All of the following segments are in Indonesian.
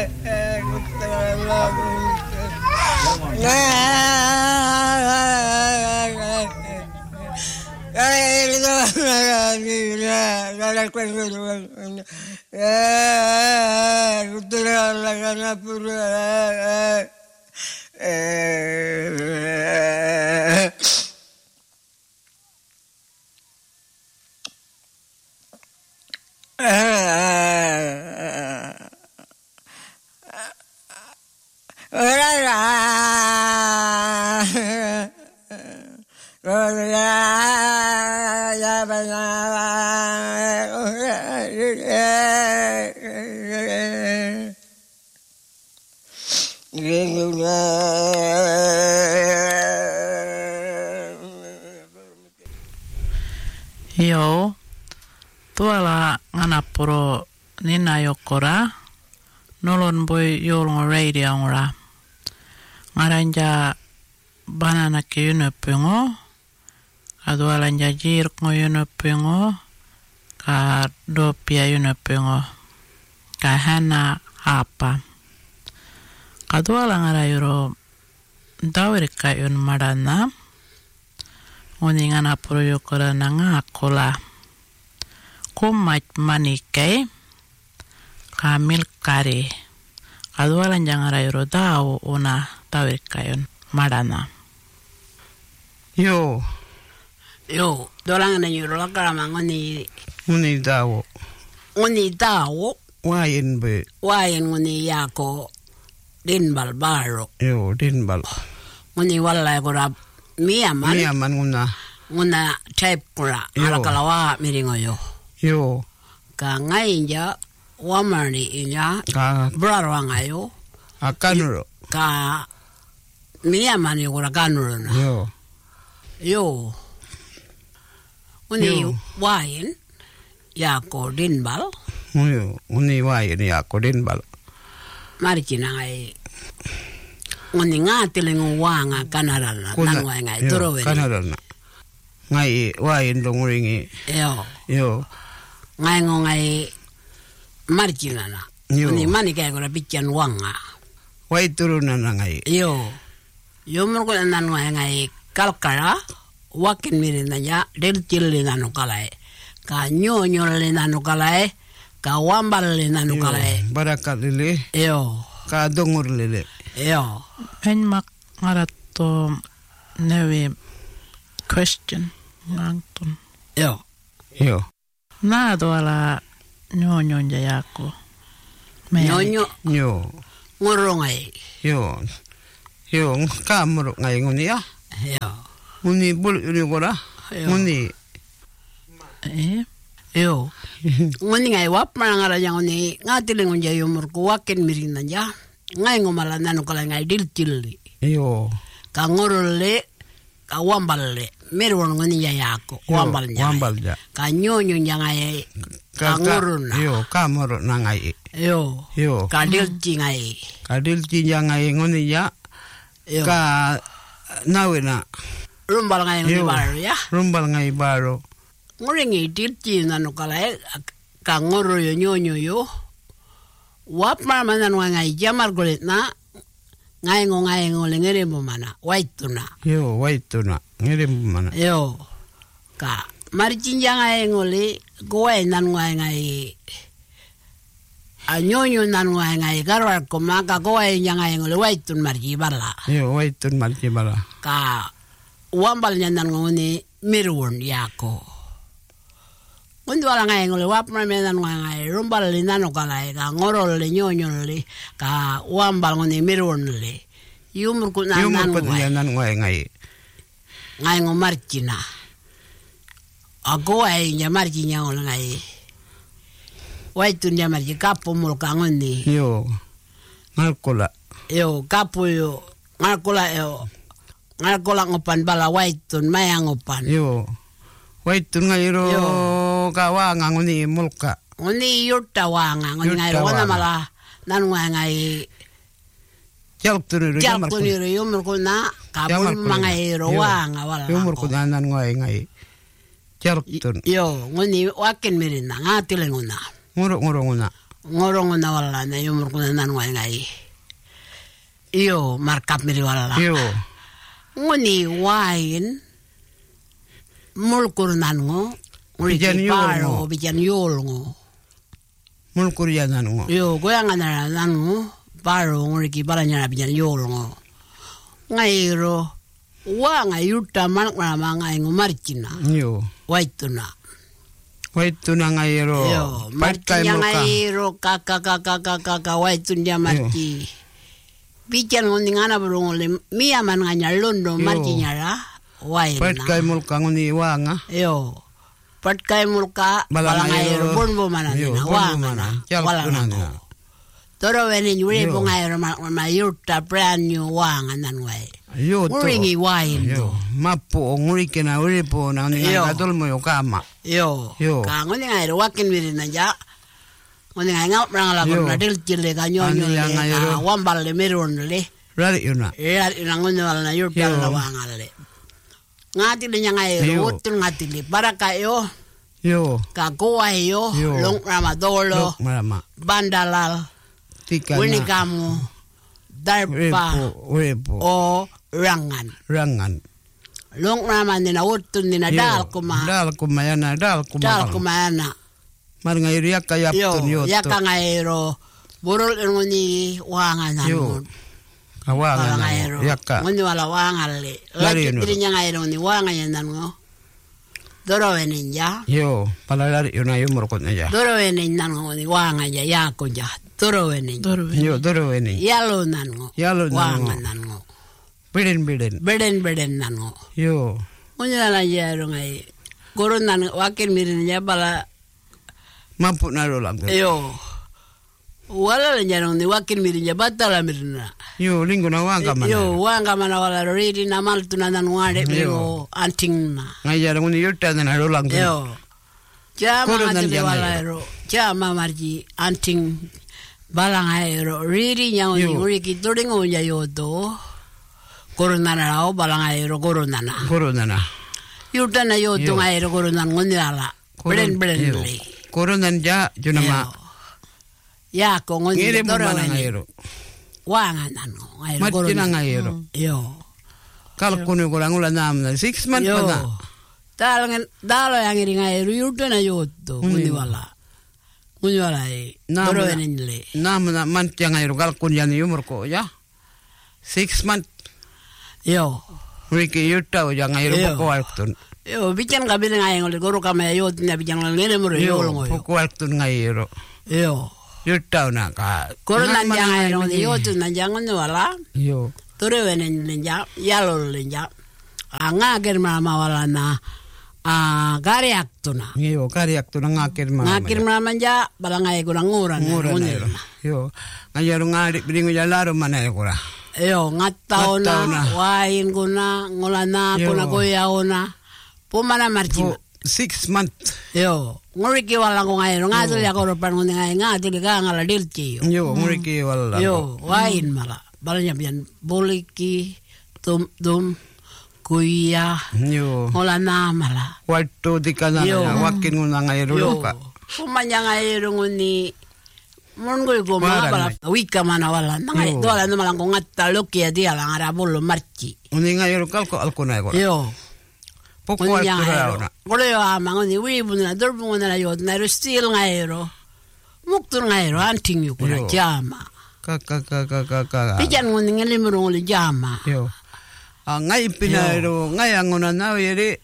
Joo, tuolla Nganapuro Ninajokora, nolon voi joulun radioora. Ngaranja bananake yunöpyngo, adualanja jirko yunöpyngo, ka dopia yunöpyngo, ka hana apa. Kaduala ngarayuro dawirika yun marana, uni Nganapuro yokora na ngakola. Kummat manike, ka milkari. Kadualan jangarayuro daw una dawirika yun marana. Yo, dolang na yuro lakarama nguni dawo. Nguni dawo. Wain be. Wain nguni yako dinbal baro. Yo, dinbal. Nguni wala kura miaman. Miaman nguna type kura. Alakalawa miringo yo. Yo. Ka ngainja wamari inya. Ka braro ngayo. Akanuro. Ka miaman yo kura kanuro na. Yo. Uni wain yako dinbal. Uni wain yako dinbal. Marikina ngai. Uni ngatiling wanga kanarana nanwa ngai turo we. Kanarana. Ngai wain donguringi. Yo. Ngai marikina na. Uni mani kaya kura pikian wanga. Wai turuna na ngai. Yo murko nanwa ngai kalkara. Wakin mirin aja del chilli nanu kalai ka nyonyo le nanu kalai ka wambal le nanu kalai barakat lele ka dongur lele en mak ngarato nevi question ngantun na doala nyonyo jayako nyonyo ngurungai yo kamuro ngai nguni ya Uni bul uni gora. Uni. Nguni ngai wap marangara yang uni ngatiling unja yumur ku wakin mirin aja. Ngai ngomala nanu kala ngai dil chilli. Ka ngorole ka wambal le. Merwon nguni ya yako wambal nya. Ka nyonyo nya ngai ka ngoruna. Ka moro na ngai. Ka dil chi ngai. Ka dil chi ngai nguni ya. Ka nawena. Rumbal ngai baro ya. Rumbal ngai baro. Nguringi dirti nanu kala ka ngoro yo nyonyo yo. Wap mana ngai jamar golet na ngai le ngere mana waituna. Waituna ngere mana. Ka marichinja ngai ngole goe nan ngai anyonyo nan ngai garwar ko maka goe ngai ngole waitun marji bala. Waitun marji bala. Ka wambal nyandan ngone mirwon yako. Undu ala ngai ngole wap menan ngai rumbal linano kala ka ngorol le nyonyo le ka wambal ngone mirwon le. Yumur ku nan ngai ngomarchina. Ago ai nyamarchinya ngol ngai. Waitun nyamarchi kapo mul ka ngone. Ngalkola. Kapo ngalkola Ngalkola ngopan bala waitun maya ngopan. Waitun ngairo kawanga nguni mulka. Nguni yurta wanga nguni ngairo wana mala nanwa ngai. Jaltuniru yumur kuna kabul mangairo wanga wala. Yumur kuna nanwa ngai. Jaltun. Nguni wakin mirina ngatilenguna. Nguro nguna. ngorong na wala na yung murko na nanway. Iyo, markap miri wala. Iyo. Nguni wain, mulkur nango, Bijan paro, bijan yol ngo. Mulkur yan nango. Iyo, goyangan na nango, paro, nguriki balanya na bijan yol ngo. Ngairo, wa ngayuta manok na mga ngumarchina. Iyo. Waitu na. Waitu na ngairo. Iyo, marchinya ngairo, kaka, waitu niya marchi. Bijan nguni ngana burungole, miya man nga londo, marchinya ra, wain na. Patkay mulka nguni wanga. Iyo. Patkay mulka, balangayro, bonbo mananina, wanga na. Wala na. Toro wenin yuri po ngayro, mayurta, brand new wanga nanway. Iyo to. Uringi wain to. Mapo, nguriki na uri po na nga katol mo yung kama. Iyo. Ka nguni ngayro, wakin mirin na dya. Nguni ngayro, rangalakon na dilchile ka nyonyo le, ka wambal le meron le. Rari yun na. Rari yun na nguni wala na yurta na wanga le. Ngatili niya ngayro, utol ngatili. Para kayo, kakuway yo, long ramadolo, bandalal, winikamu, darpa, o rangan. Long raman nina utol nina dal kuma. Dal kumayana. Mar ngayro yaka yapton yoto. Yaka ngayro, burol nguni wangan namun. Kawangan ngayro. Yaka. Nguni wala wangan le. Lagi diri niya ngayro nguni wangan yan namun. Doro wenin ya. Yo, palalari yun na yung murkot na ya. Doro wenin namun nguni wangan ya, yako ya. Doro wenin. Yo, doro wenin. Yalo namun. Wangan namun. Biden. Beden namun. Yo. Nguni wala yaro ngay. Guru namun, wakil mirin niya bala. Mampu na rolang. Yo. Wala lang yan ni wakil mirin niya, batala mirin na. Yo, linggo na wanga man. Yo, wanga man wala riri na malto na nanwade mo anting na. Ngayon kung niyurta na rolang. Yo. Chama matili wala ero. Chama marji anting balang ero. Riri niya nguri kituring unya yoto. Korona na rao balang ero korona na. Yurta na yoto nga ero korona ngundi ala. Belen le. Koronan ja, yun naman. Ya, kung ngon ngire mo man ang ayro. Wangan ano. Mati na ang ayro. Yo. Kalkuno ko lang ulan naman. 6 months pa na. Dalo yang iri nga ayro. Yurto na yoto. Kundi wala eh. Doro wenin le. Naman na manti ang ayro. Kalkun yan yung umur ko. Ya. 6 months. Yo. Riki yurta o yung ayro po alktun. Yo, bican ka bilang ayang ulit. Guru kami ayot niya bican lang nila mo rin. Yo, pukwalktun nga ayro. Yo. Yurta na ka. Kuro nandiyan ayang ulit. Yoto nandiyan ulit wala. Yo. Turo wenin linja. Yalo linja. Nga akin wala na. Kariak to na. Yo, kariak to na nga akin mama. Nga akin mama dya. Balang ay ko ng nguran. Nguran ayro. Yo. Ngayon nga biling ko dyan laro man ay ko na. Yo, ngataw na. Wain ko na. Ngula na. Kuna kuya ko na. Pumana marchina. 6 months. Yo, nguriki wala ko ngayon. Nga tuloy ako rupan ko ngayon. Nga tuloy ka nga ladilchi. Yo, nguriki wala. Yo, wain mala. Bala niya biyan. Buliki, tum, kuya. Yo. Wala na mala. Warto di ka na. Wakin mo na ngayon. Yo. Pumanya ngayon ko ni... Munggoy ko mga bala. Wika man na wala. Nangay, wala naman lang ko nga taloki ya diya lang. Arabulo marchi. Uni ngayon kalko alko na ko. Yo. Poko alko na. Kolo yo amang ni wibu na dorbu na yo na still ngayon. Muktur ngayon anting yo ko na jama. Kaka. Pijan ngoni ngelimuro ngoli jama. Yo. Ngay pinayro ngay anguna na yeri.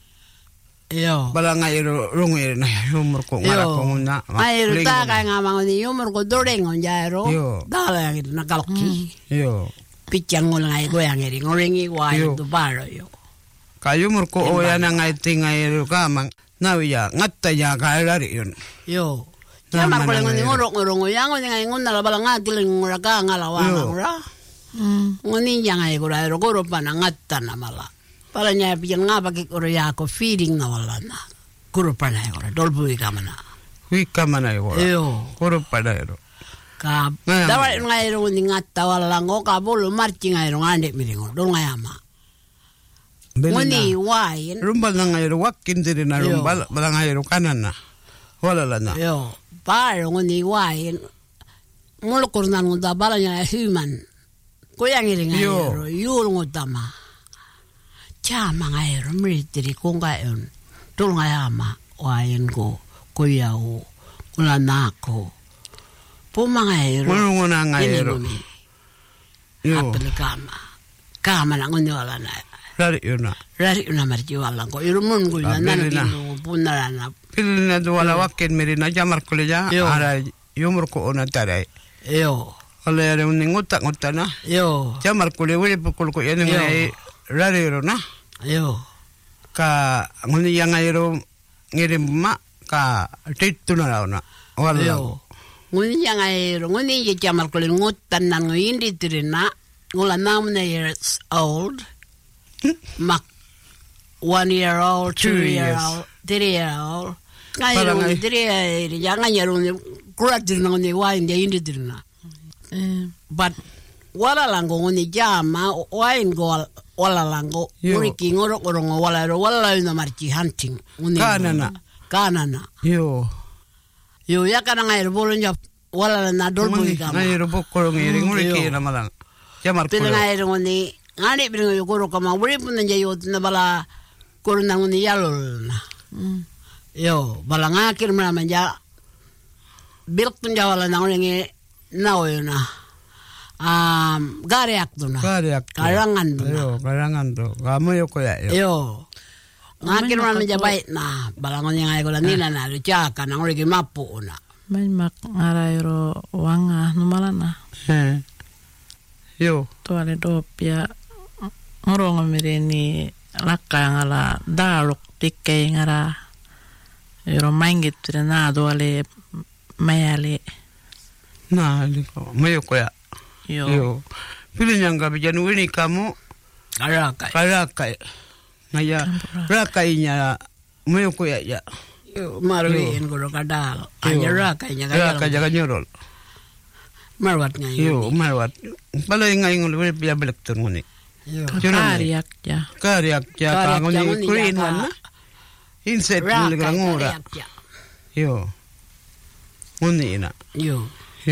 Yo. Bala ngayon rungir na humor ko ngara ko na. Ngayon ta kay ngamang ni humor ko dorengon jairo. Dala yang nakalki. Yo. Pijan ngol ngay go yang eri ngoringi wa to baro yo. Kayo mo ko o yan ang itingay kamang nawiya ngatta ya kailari yun. Yo. Kaya ko lang ni ngorong yang ngay ngon na bala nga tiling nguraga ngalawa ngura. Ngoni yang ay gura ro pa na ngatta na mala. Pala niya piyan nga pagi ko ya ko feeding na wala na. Guru pa na gura dolbu ikamana. Ikamana gura. Yo. Guru pa na ro. Ka dawa ngay ro ni ngatta wala ngo ka bolo marching ngay ro ngande miringo dol ngayama. Ngoni wain. Rumbal na ngayon, wakin din na rumbal, bala ngayon kanan na. Wala lang na. Yo, paro ngoni wain. mulukurnan nguta balanya human. Kuyang iring ayro, yul ngutama. Chama ngayro, military kung kayon. Tulong ayama, wayan ko, kuyaw, ulanako. Pumangayro. Mulungan ngayro. Apel kama. Kama na ngundi wala na. Rari yun na marjiwalan ko. Irumun ko yun na nanagino punarana. Pili na duwala wakin meri na jamar kuliya. Ara yumur ko ona taray. Yo. Ala yare uning utak na. Yo. Jamar kuliya wili pukul ko yan ngay rari yun na. Yo. Ka ngundi yang ngayro ngirim ma ka titu na raw na. Wala ko. Ngundi yang ngayro. Ngundi yung jamar kuliya ngutan na ngundi tirina. Ngula 9 years old. Mak 1 year old, 2 year old, 3 year old. Ngayon, 3 year old. Kurat din na ngundi wain dia hindi din na. But wala lang ko ngundi jama wain ko wala lang ko. Muriki ngorok orong wala yun na marchi hunting. Kanana. Yo ya kana ngayon bolon ja wala na dolbo ikama. Ngayon bukol ngiring muriki na malang. Jamar kulo. Pero ngayon ngundi ngani bingo yo kuro kama wuri pun nja yo na bala kuro na ngundi yalol na. Yo bala ngakir mana manja bilk pun jawala na ngundi na yo na. Gariak tu na. Karangan tu na. Yo karangan tu. Kamu yo koya yo. Yo. Ngakir mana manja baik na bala ngundi ngai ko nina na lucaka na ngundi mapu na. May mak ngarairo wanga numalana. Yo. Tuale dopia ngorong mireni lakka ngala daluk tikke ngara yoro mangit na doale mayale na liko mayo koya yo pilihan ka bijan wini kamu karakai ngaya rakainya mayo koya ya yo marwin goro kadal anya rakainya jaga nyorol marwat ngayon yo marwat balay ngayon wala pia belektur ngoni Kariak ya kangoni kurin wana inset ni ngora yo ngoni ina yo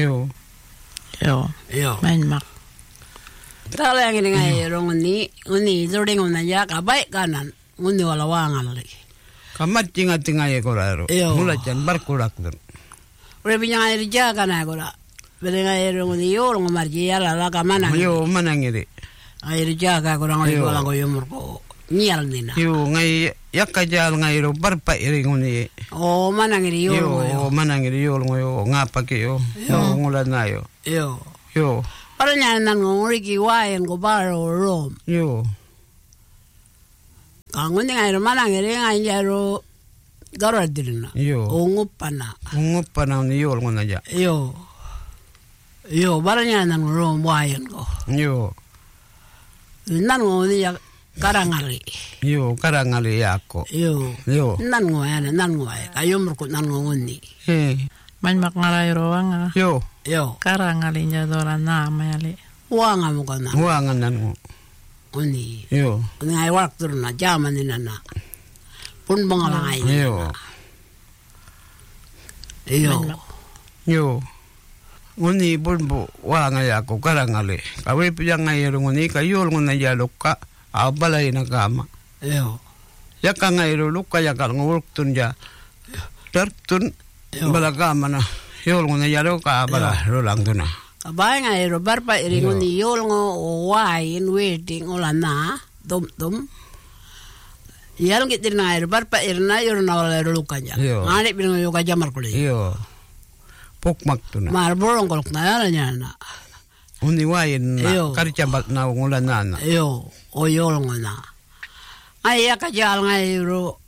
main mak tala yang ini ngai ngoni zording ngona ya ka baik kanan ngoni wala wangal li kamat tinga ye koraro mula jan barkurak dur ore binya ngai ja kana gora bele ngai ngoni yo ngomarji ya la ka mana yo manangiri air jaga kurang lebih orang kau yumur ko nyal nina. Yo ngai yak kajal ngai ro barpa iring ngoni. Oh mana ngiri yo. Yo mana ngiri yo ngoyo ngapa ke yo. Yo ngulan na yo. Yo. Para nyanan ngori ki waen ko baro rom. Yo. Kangun ngai ro mana ngiri ngai jaro garor dirina. Yo. Ungupana ni yo ngona ja. Yo. Para nyanan rom waen ko. Yo. Nan ngoni ya karangali. Yo karangali yako. Yo. Nan ngoy. Kayo merko nan ngoni. Man mak ngarairo wanga. Yo. Karangali nya dora na mayale. Wanga mo kana. Wanga nan ngo. Oni. Yo. Ngai waktu na jaman ni nana. Pun bangalangai. Yo. Ngoni bulbo wanga yako karangali. Kawe piyang ngai ro ngoni kayo ngona ya luka abalay na kama. Yo. Yaka ngai ro luka yaka nguruk tunja. Tartun balagama na. Yo ngona ya luka abala ro lang tuna. Kabay ngai ro barpa iri ngoni yo ngo wain waiting olana dum. Yal gitir ngai ro barpa irna yo na wala ro luka nya. Ngani bingo yo ka jamar kuli. Yo. Pokmak tu na. Marborong kolok na na. Uni wain na karicambat na ngulan na. Yo, oyol na. Ay akajal ngai ro.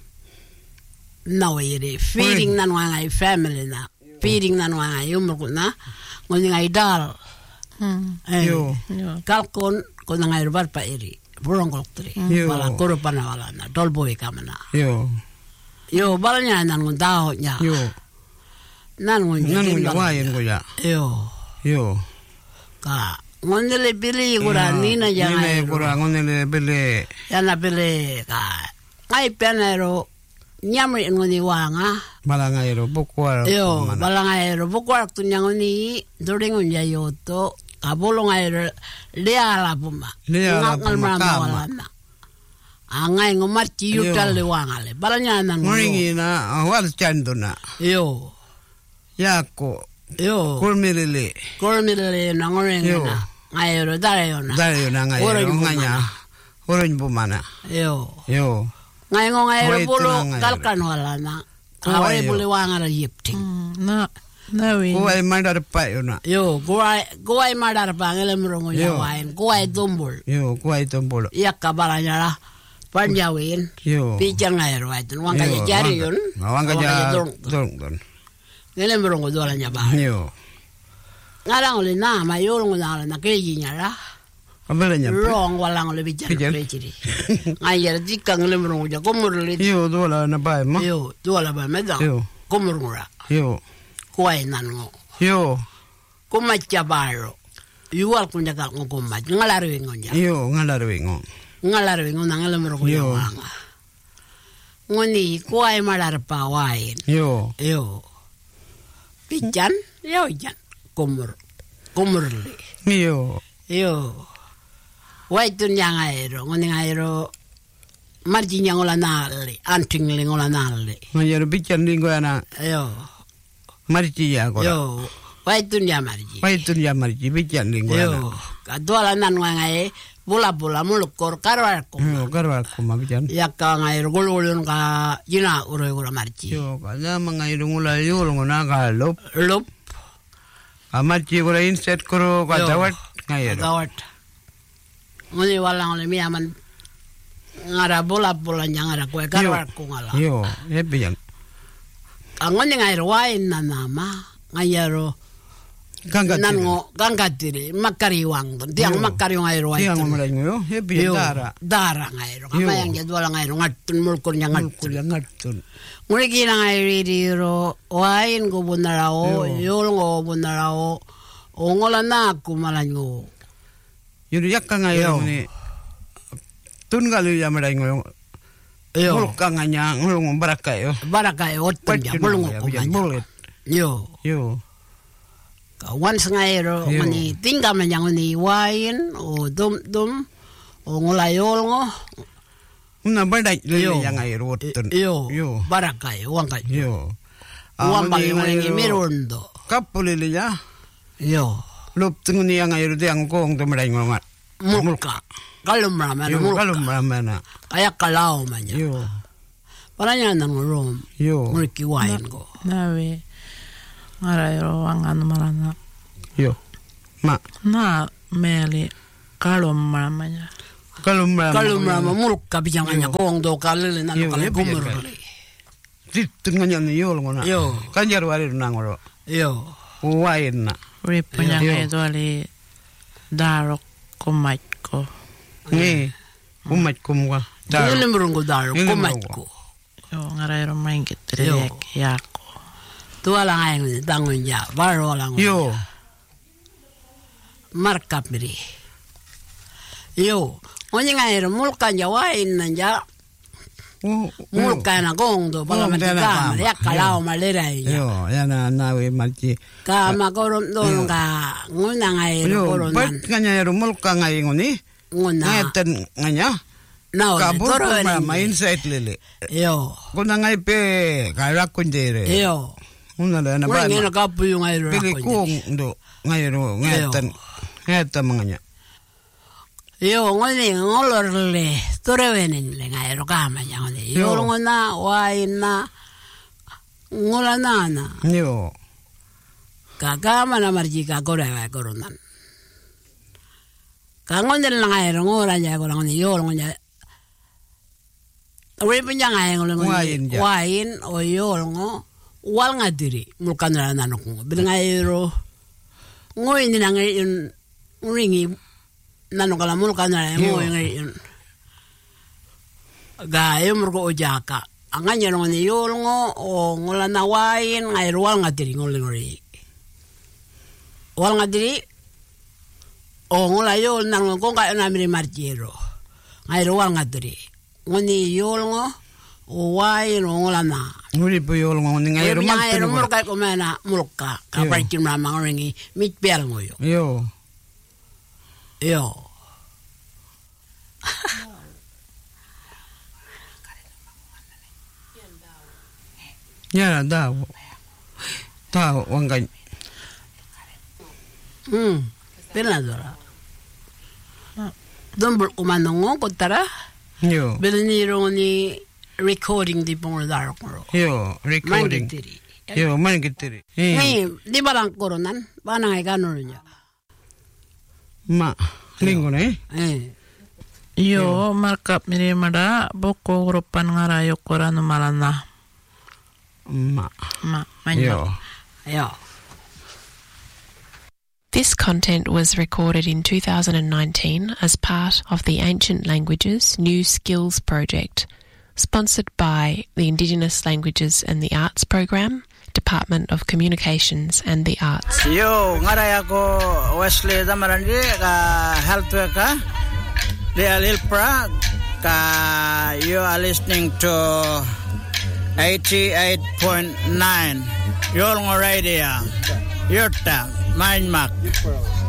Nawiri feeding na ngai family na. Feeding na ngai umur ko na. Ngoni ngai dal. Yo. Kalkon ko na ngai bar pa iri. Borong kolok tri. Wala kuro pa na wala na. Dolboy ka man na. Yo, balanya nan ngundaho nya. Yo. Nan wain ko ya. Yo. Ka ngonele bili gura nina ya. Nina gura ngonele bili. Ya na bili ka. Ai penero nyamri ngoni wanga Balangayro bukwar. Yo, balangayro bukwar tunyangoni doringon jayo to kabulongayro leala puma. Leala puma kama. Angay ngomarchi yutal lewangale. Balanya nan. Ngoringi na wal chanduna. Yo. Yako. Yo. Kurmilili na ngoringi na. Ngayro dayo na ngayro nganya. Orange pumana. Yo. Ngayro bulo kalkan wala na. Kawai boleh wangar yipting. Nawi. Kuai madar pa yuna. Yo, kuai madar pa ngele merongo yawain. Kuai tumbul. Yo, kuai tumbul. Iya kabaranya lah. Panjawin. Yo. Pijar ngayro itu. Wangka jari yun. Wangka jari dorong. Ngele merongo dolanya ba. Yo. Ngarang oli na mayulong na kejinya lah. Abelanya. Rong walang oli pijar kejiri. Ngayar jika ngele merongo ja komurlit. Yo, dola na ba ma. Yo, dola ba medang. Yo. Komurura. Yo. Kuai nango. Yo. Kumacha baro. Yual kunya kal ngomaj. Ngalarwingon ja. Yo, ngalarwingon. Ngalarwingon na ngele merongo ja wanga. Ngoni kuai malar pa wain. Yo. Pijan, yo jan. Kumurli. Yo. Waitun yang aero, ngoni aero. Marji yang ola nali, anting ling ola nali. Ngayaro pijan linggo ana. Yo. Marji ya kora. Yo. Waitun ya marji. Pijan linggo ana. Yo. Kaduala nan wangae, bola mulukor karwarko. Yo, karwarko ma pijan. Yakka ngaero gululun ka jina uro marji. Yo, kada mangairo ngula yulong na ka lop. Amat kura inset kuro kadawat ngayon. Kadawat. Nguni walang oleh miyaman ngara bola nyangara kue karwar ko ngala. Yo, hebi yang. Nguni ngairo wain na nama ngayaro. Ganggatiri makariwang don. Tiang makariwang ngairo wain. Tiang ngomong yo, hebi dara. Dara ngairo. Kamayang jadwal ngairo ngatun mulkurnya ngatun. Nguri kina ngairiro wain ko bunarao, yulong ko bunarao, ongola na ako malanyo. Yun yakka ngayon ni tungal yung maray ngayon. Mulok ka nga niya, ngulong barakayo. Barakayo, otun niya, mulong ko nga. Yo. Once ngairo, mani tingga man niya ni wain, o dum, o ngulayol ngo. Una baday yang ay rotun. Yo. Barakay, wangkay. Yo. Wambang yung mga mirundo. Kapulili ya. Yo. Lup tungun yang ay roti ang kong tumaray mga. Mulka. Kalumraman. Kalumraman. Kaya kalaw man niya. Yo. Para niya nang rom. Yo. Murikiwain ko. Nawi. Ngarairo ang ano marana. Yo. Ma. Na meli kalumraman niya. Kalumrama mulka bijangannya kong do kalile na kale kumurli. Ditun nga ni yol ngona. Yo. Kanjar wari nangoro. Yo. Wain na. Ripanya ngayon ali darok kumat ko. Ngi. Kumat ko mga. Dili murungo darok kumat ko. Yo ngarairo maingit rilek yako. Tua lang ayang tangon niya. Baro lang. Yo. Markap miri. Yo. Onye ngairo mulka niya wain na niya. Mulka na kong do. Pala matikama. Ya kalao maliray niya. Yo. Yan na nawe malchi. Kama koron doon ka. Nguna ngairo koron. Yo. Ba't kanya yaro mulka ngayon ni? Nguna. Ngayon nga niya. Kabur ko ma-insight lili. Yo. Kuna ngay pe kaya kundere. Yo. Una na na ba? Ngayon nakapo yung ngayon. Pili kong do. Ngayon ngayon mga niya. Yo, ngoni ngolorle, torewenin le ngayon kama niya ngoni. Yo ngona wain na ngolanana. Yo. Kakama na marji ka korewa koronan. Kangon din lang ngayon ngolan niya korang ngoni. Yo ngonya. Awipin niya ngayon ngoni. Wain o yo ngo. Wal nga diri. Mulkan na nanok ngo. Bilang ngayon ngoy ni na ngayon ringi. Nano kala mulu kana mo yung gayo murko ojaka anganya no ni yolngo o ngola na wain ngai rual ngadiri ngolingori wal ngadiri o ngola yol nang ko ka na mi martiero ngai rual ngadiri ngoni yolngo Wai rongolana. Uri po yung ngay Rumah rumah ko mana mulka. Kapag kinamang ringi mit pial mo yo. Yo. Ya daw. Tao wanggan. Penadora. Dombol kumanongo kontara. Yo. Beliniro ni recording di pong dark mo. Yo, recording. Yo, manigitiri. Di ba lang koronan? Paano nga gano'n niya? Linggo na Yo, markup mirimada, boko grupan ngarayo korano malana. Yo. This content was recorded in 2019 as part of the Ancient Languages New Skills Project, sponsored by the Indigenous Languages and the Arts Program, Department of Communications and the Arts. Yo, ngaray ako Wesley Damarandi, ka health worker, Real Hilpra, ka you are listening to 88.9 Yolngo Radio, Yurta, Mindmark.